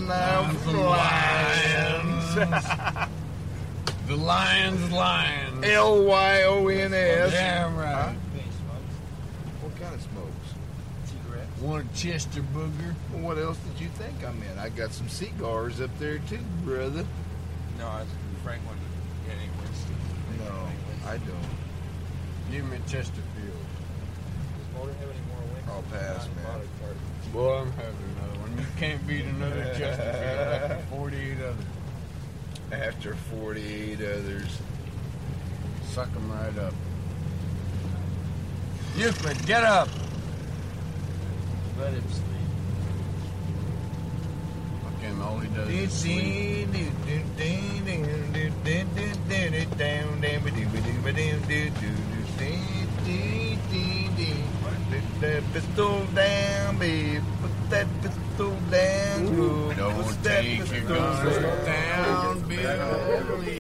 now for Lions. The Lions. Lyons. Damn right. Huh? What kind of smokes? Cigarettes. Want a Chester booger? Well, what else did you think I'm in? I got some cigars up there too, brother. No, Frank wanted to get any Winston. No, I don't. Give me a Chesterfield. Does Motor have any more Winston? I'll pass, man. Boy, I'm having another one. You can't beat another Chesterfield after 48 others. After 48 others. Suck them right up. Euclid, get up! Let him sleep. Fucking all he does is sleep. Put that pistol down, babe. Put that pistol down. Don't take your guns down, Billy.